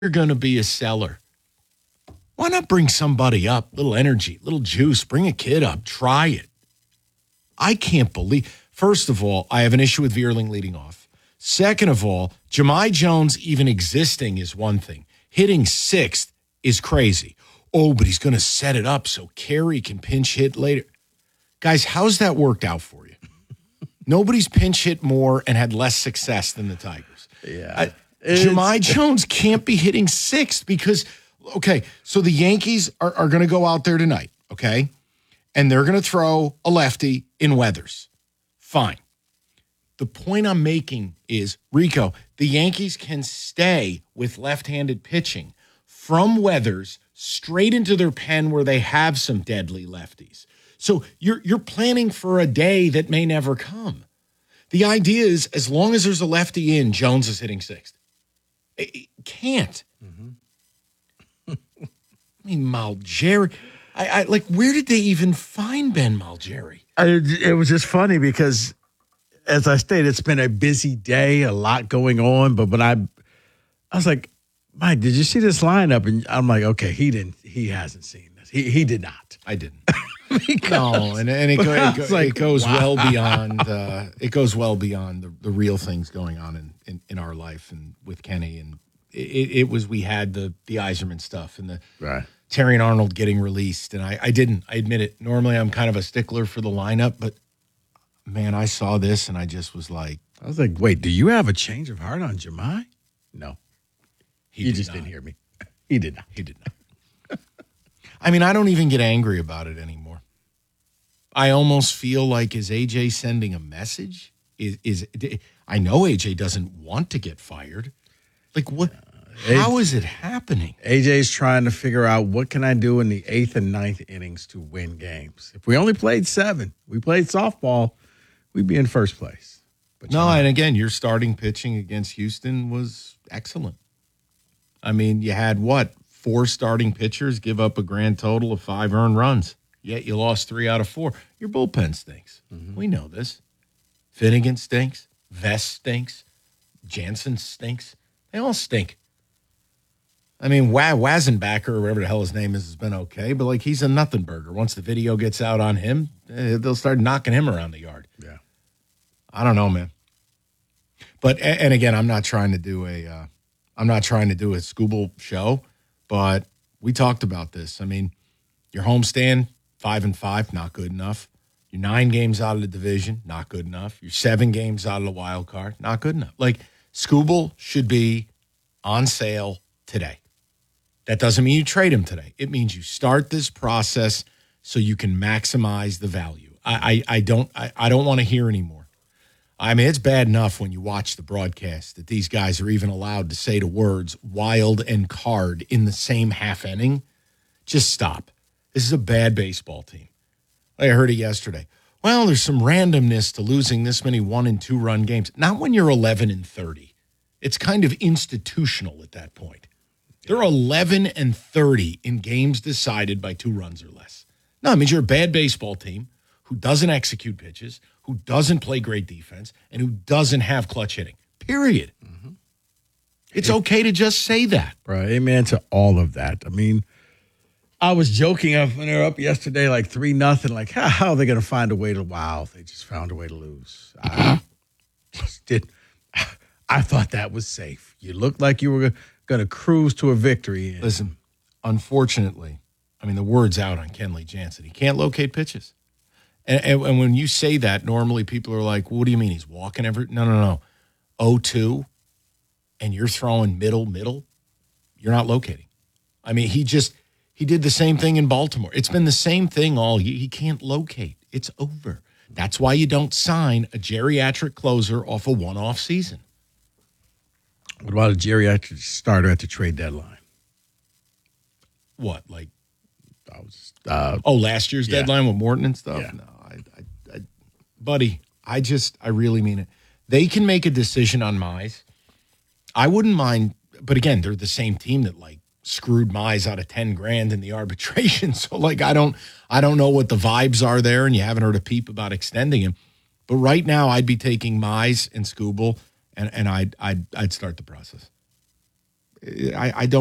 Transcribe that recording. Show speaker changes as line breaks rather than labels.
you're going to be a seller, why not bring somebody up? Little energy, little juice. Bring a kid up. Try it. I can't believe. First of all, I have an issue with Vierling leading off. Second of all, Jahmai Jones even existing is one thing. Hitting sixth is crazy. Oh, but he's going to set it up so Carey can pinch hit later. Guys, how's that worked out for you? Nobody's pinch hit more and had less success than the Tigers.
Yeah.
Jahmai Jones can't be hitting sixth because, okay, so the Yankees are going to go out there tonight, okay? And they're going to throw a lefty in Weathers. Fine. The point I'm making is, Rico, the Yankees can stay with left-handed pitching from Weathers straight into their pen where they have some deadly lefties. So you're planning for a day that may never come. The idea is, as long as there's a lefty in, Jones is hitting sixth. It can't. I mean, Malgeri. I like, where did they even find Ben Malgeri?
It was just funny because, as I stated, it's been a busy day, a lot going on. But when I was like, Mike, did you see this lineup? And I'm like, okay, he hasn't seen this. He did not.
I didn't. No, and it goes well beyond. It goes well beyond the real things going on in our life and with Kenny, and it was, we had the Yzerman stuff and the
right.
Terry and Arnold getting released, and I didn't. I admit it. Normally, I'm kind of a stickler for the lineup, but man, I saw this and I just was like,
wait, do you have a change of heart on Jahmai? No,
he
just didn't hear me. He did not.
He did not. I mean, I don't even get angry about it anymore. I almost feel like, is AJ sending a message? Is I know AJ doesn't want to get fired. Like, what? How is it happening?
AJ's trying to figure out, what can I do in the 8th and 9th innings to win games? If we only played 7, we played softball, we'd be in first place. But
no, and again, your starting pitching against Houston was excellent. I mean, you had 4 starting pitchers give up a grand total of 5 earned runs. Yet you lost 3 out of 4. Your bullpen stinks. Mm-hmm. We know this. Finnegan stinks. Vest stinks. Jansen stinks. They all stink. I mean, Wazenbacker, or whatever the hell his name is, has been okay, but like, he's a nothing burger. Once the video gets out on him, they'll start knocking him around the yard.
Yeah.
I don't know, man. But, and again, I'm not trying to do a Scooble show, but we talked about this. I mean, your homestand, 5-5, not good enough. You're 9 games out of the division, not good enough. You're 7 games out of the wild card, not good enough. Like, Scooble should be on sale today. That doesn't mean you trade him today. It means you start this process so you can maximize the value. I don't want to hear anymore. I mean, it's bad enough when you watch the broadcast that these guys are even allowed to say the words wild and card in the same half inning. Just stop. This is a bad baseball team. I heard it yesterday. Well, there's some randomness to losing this many 1- and 2-run games. Not when you're 11-30. It's kind of institutional at that point. They're 11-30 in games decided by 2 runs or less. No, it means you're a bad baseball team who doesn't execute pitches, who doesn't play great defense, and who doesn't have clutch hitting. Period. Mm-hmm. It's okay to just say that.
Bro, amen to all of that. I mean, I was joking when they were up yesterday, like 3-0. Like, how are they going to find a way to? Wow, they just found a way to lose. I thought that was safe. You looked like you were going to cruise to a victory.
Listen, unfortunately, I mean, the word's out on Kenley Jansen. He can't locate pitches. And when you say that, normally people are like, what do you mean? He's walking every? No. 0-2, and you're throwing middle. You're not locating. I mean, he did the same thing in Baltimore. It's been the same thing all year. He can't locate. It's over. That's why you don't sign a geriatric closer off a one-off season.
What about a geriatric starter at the trade deadline?
What, like?
Last
year's deadline with Morton and stuff?
Yeah.
No, buddy, I really mean it. They can make a decision on Mize. I wouldn't mind, but again, they're the same team that like screwed Mize out of $10,000 in the arbitration. So like, I don't know what the vibes are there, and you haven't heard a peep about extending him. But right now, I'd be taking Mize and Scooble, and I'd start the process. I don't